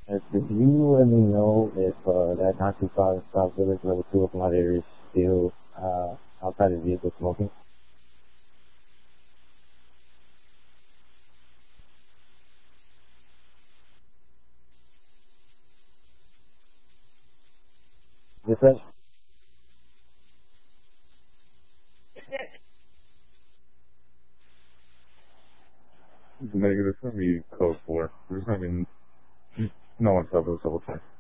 If you let me know if that not too far South Village level 2 of my area is still outside of vehicle smoking. Yes, sir. Negative for me, code 4. There's not even no one's double check.